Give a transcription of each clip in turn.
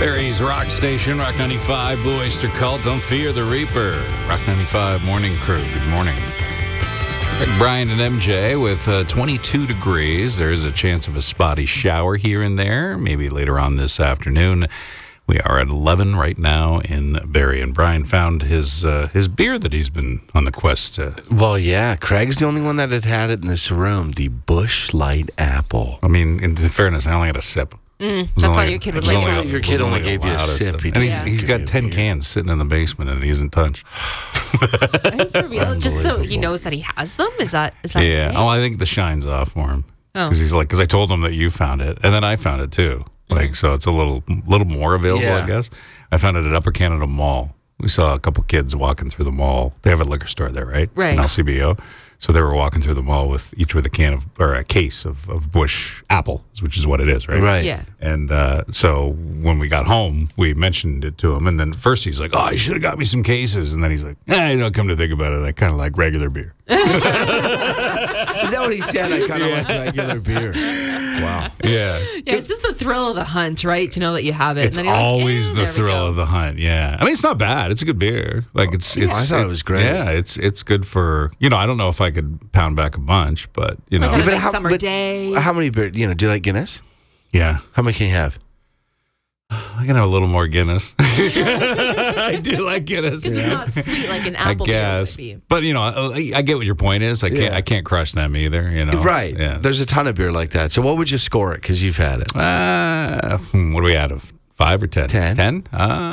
Barry's Rock Station, Rock 95, Blue Oyster Cult, Don't Fear the Reaper. Rock 95 Morning Crew, good morning. Brian and MJ with 22 degrees. There's a chance of a spotty shower here and there, maybe later on this afternoon. We are at 11 right now in Barrie, and Brian found his beer that he's been on the quest to. Well, yeah, Craig's the only one that had it in this room, the Busch Light Apple. I mean, in fairness, I only had a sip. That's all your kid would like. Your kid only gave you a sip. And he's got 10 cans sitting in the basement and he isn't touched. For real? Just so he knows that he has them? Is that Yeah. right? Oh, I think the shine's off for him. Oh. Because I told him that you found it, and then I found it too. So it's a little more available, I guess. I found it at Upper Canada Mall. We saw a couple kids walking through the mall. They have a liquor store there, right? Right. An LCBO. So they were walking through the mall with a can of, or a case of Busch Apple, which is what it is, right? Right. Yeah. And so when we got home, we mentioned it to him. And then first he's like, oh, you should have got me some cases. And then he's like, come to think about it, I kind of like regular beer. Is that what he said? I kind of like regular beer. Wow. Yeah. Yeah, it's just the thrill of the hunt, right? To know that you have it. It's and then you're always like, the there we thrill go. of the hunt. Yeah. I mean, it's not bad. It's a good beer. Like it's I thought it was great. Yeah. It's good for, I don't know if I could pound back a bunch, but Like on a but nice summer day. How many beer? Do you like Guinness? yeah. How many can you have? I can have a little more Guinness. I do like Guinness. Because it's not sweet like an apple I guess. beer would be. But, I get what your point is. I can't crush them either, Right. Yeah. There's a ton of beer like that. So what would you score it? Because you've had it. What do we out of? 5 or 10? 10. 10?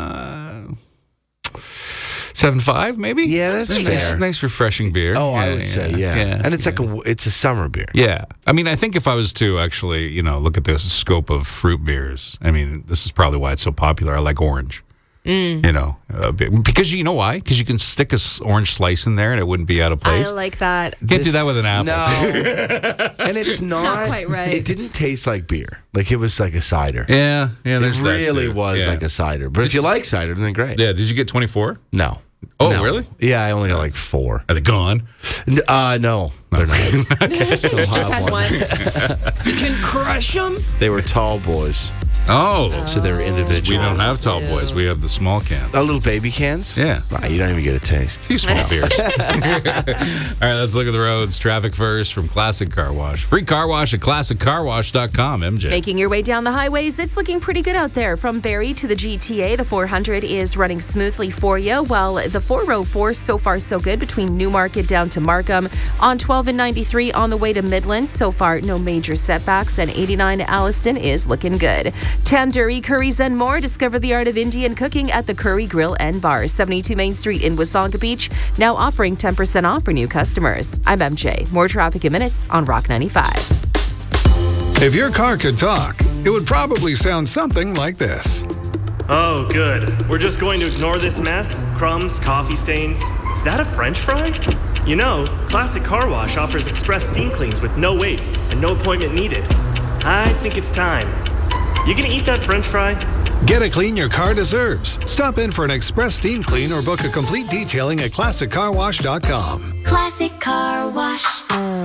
7.5 maybe? Yeah, that's fair. Nice refreshing beer. Oh, I would say, yeah. And it's it's a summer beer. Yeah. I mean, I think if I was to actually, look at the scope of fruit beers, I mean, this is probably why it's so popular. I like orange. Because you know why? Because you can stick orange slice in there and it wouldn't be out of place. I like that. Can't do that with an apple. No. And it's not quite right. It didn't taste like beer. Like it was like a cider. Yeah, there's it that really too. was Yeah. like a cider. But if you like cider, then great. Yeah, did you get 24? No. Oh, No. really? Yeah, I only got like 4. Are they gone? No, they're not. Still Just have had one. You can crush them. They were tall boys, Oh. so they were individual. We don't have tall boys. We have the small cans. Little baby cans? Yeah. Nah, you don't even get a taste. A few small beers. All right, let's look at the roads. Traffic first from Classic Car Wash. Free car wash at classiccarwash.com, MJ. Making your way down the highways, it's looking pretty good out there. From Barrie to the GTA, the 400 is running smoothly for you, while the 404 so far so good between Newmarket down to Markham. On 12 and 93 on the way to Midland, so far no major setbacks, and 89 to Alliston is looking good. Tandoori curries and more. Discover the art of Indian cooking at the Curry Grill and Bar, 72 Main Street in Wasaga Beach, now offering 10% off for new customers. I'm MJ. More traffic in minutes on Rock 95. If your car could talk, it would probably sound something like this. Oh, good. We're just going to ignore this mess? Crumbs, coffee stains. Is that a French fry? Classic Car Wash offers express steam cleans with no wait and no appointment needed. I think it's time. You gonna eat that French fry? Get a clean your car deserves. Stop in for an express steam clean or book a complete detailing at classiccarwash.com. Classic Car Wash.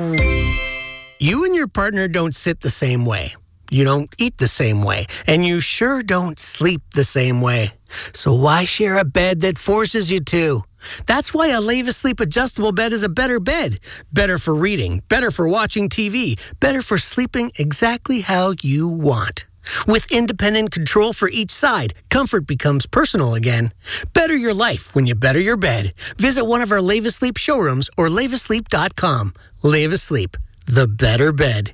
You and your partner don't sit the same way. You don't eat the same way. And you sure don't sleep the same way. So why share a bed that forces you to? That's why a Leva Sleep adjustable bed is a better bed. Better for reading, better for watching TV, better for sleeping exactly how you want. With independent control for each side, comfort becomes personal again. Better your life when you better your bed. Visit one of our Leva Sleep showrooms or levasleep.com. Leva Sleep, the better bed.